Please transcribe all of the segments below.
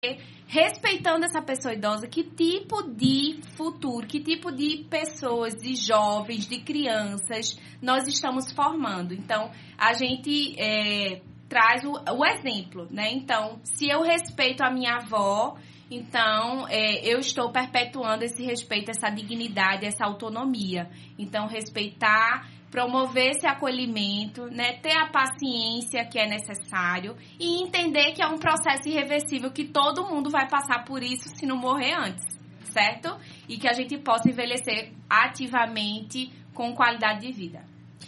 respeitando essa pessoa idosa, que tipo de futuro, que tipo de pessoas, de jovens, de crianças nós estamos formando. Então, a gente traz o exemplo, né? Então, se eu respeito a minha avó, então eu estou perpetuando esse respeito, essa dignidade, essa autonomia. Então, respeitar, promover esse acolhimento, né, ter a paciência que é necessário e entender que é um processo irreversível, que todo mundo vai passar por isso se não morrer antes, certo? E que a gente possa envelhecer ativamente com qualidade de vida.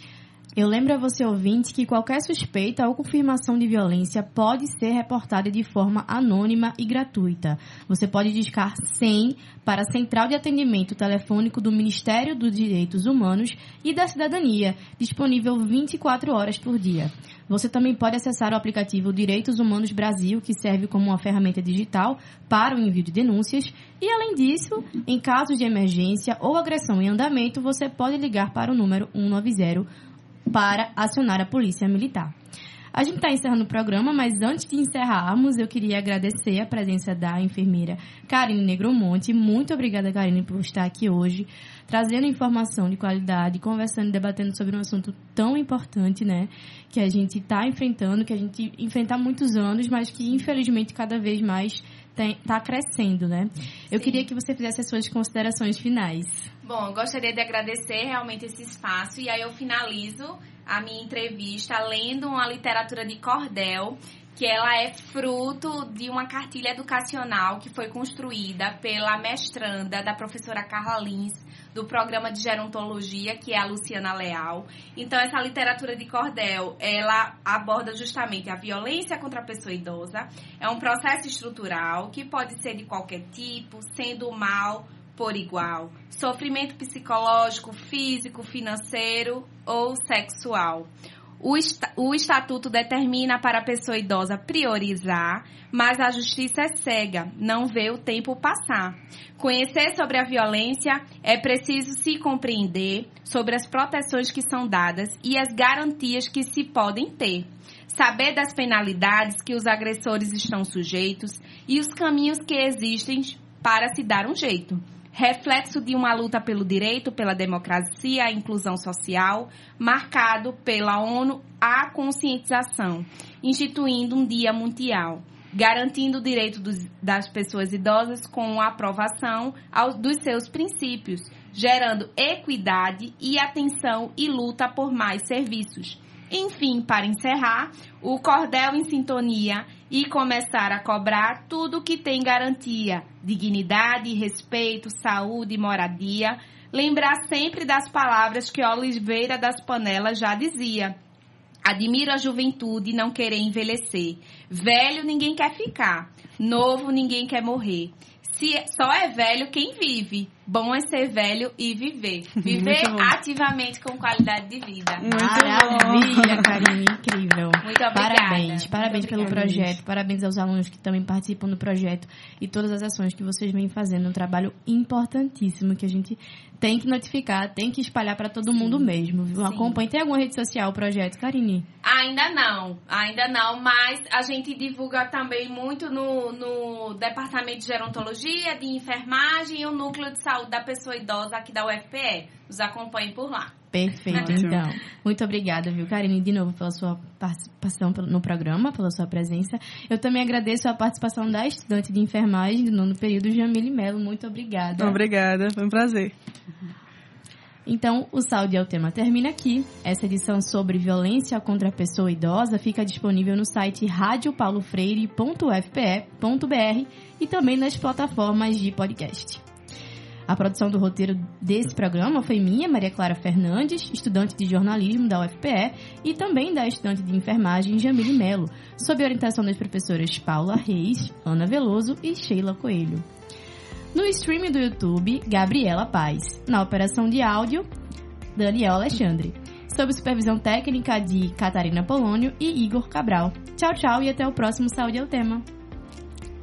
Eu lembro a você, ouvinte, que qualquer suspeita ou confirmação de violência pode ser reportada de forma anônima e gratuita. Você pode discar 100 para a Central de Atendimento Telefônico do Ministério dos Direitos Humanos e da Cidadania, disponível 24 horas por dia. Você também pode acessar o aplicativo Direitos Humanos Brasil, que serve como uma ferramenta digital para o envio de denúncias. E, além disso, em casos de emergência ou agressão em andamento, você pode ligar para o número 190 para acionar a Polícia Militar. A gente está encerrando o programa, mas antes de encerrarmos, eu queria agradecer a presença da enfermeira Karine Negromonte. Muito obrigada, Karine, por estar aqui hoje, trazendo informação de qualidade, conversando e debatendo sobre um assunto tão importante, né, que a gente está enfrentando, que a gente enfrenta há muitos anos, mas que, infelizmente, cada vez mais está crescendo, né? Eu queria que você fizesse as suas considerações finais. Bom, eu gostaria de agradecer realmente esse espaço e aí eu finalizo a minha entrevista lendo uma literatura de cordel, que ela é fruto de uma cartilha educacional que foi construída pela mestranda da professora Carla Lins, do programa de gerontologia, que é a Luciana Leal. Então, essa literatura de cordel, ela aborda justamente a violência contra a pessoa idosa. É um processo estrutural que pode ser de qualquer tipo, sendo mal por igual. Sofrimento psicológico, físico, financeiro ou sexual. O Estatuto determina para a pessoa idosa priorizar, mas a justiça é cega, não vê o tempo passar. Conhecer sobre a violência é preciso se compreender sobre as proteções que são dadas e as garantias que se podem ter. Saber das penalidades que os agressores estão sujeitos e os caminhos que existem para se dar um jeito. Reflexo de uma luta pelo direito, pela democracia, a inclusão social, marcado pela ONU à conscientização, instituindo um dia mundial, garantindo o direito das pessoas idosas com a aprovação dos seus princípios, gerando equidade e atenção e luta por mais serviços. Enfim, para encerrar, o cordel em sintonia e começar a cobrar tudo que tem garantia, dignidade, respeito, saúde e moradia. Lembrar sempre das palavras que Oliveira das Panelas já dizia. Admiro a juventude e não querer envelhecer. Velho ninguém quer ficar, novo ninguém quer morrer. Só é velho quem vive. Bom é ser velho e viver. Viver ativamente com qualidade de vida. Maravilha, Karine, incrível. Muito obrigada. Parabéns pelo projeto. Parabéns aos alunos que também participam do projeto e todas as ações que vocês vêm fazendo. Um trabalho importantíssimo que a gente tem que notificar, tem que espalhar para todo mundo mesmo. Viu? Acompanhe. Tem alguma rede social o projeto, Karine? Ainda não, mas a gente divulga também muito no Departamento de Gerontologia, de Enfermagem e o Núcleo de Saúde da Pessoa Idosa aqui da UFPE. Nos acompanhem por lá. Perfeito, então. Muito obrigada, viu, Karine, de novo pela sua participação no programa, pela sua presença. Eu também agradeço a participação da estudante de enfermagem do 9º período, Jamile Melo. Muito obrigada. Obrigada, foi um prazer. Então, o Saúde é o Tema termina aqui. Essa edição sobre violência contra a pessoa idosa fica disponível no site radiopaulofreire.ufpe.br e também nas plataformas de podcast. A produção do roteiro desse programa foi minha, Maria Clara Fernandes, estudante de jornalismo da UFPE, e também da estudante de enfermagem Jamile Melo, sob orientação das professoras Paula Reis, Ana Veloso e Sheila Coelho. No streaming do YouTube, Gabriela Paz. Na operação de áudio, Daniel Alexandre. Sob supervisão técnica de Catarina Polônio e Igor Cabral. Tchau, tchau e até o próximo Saúde é o Tema.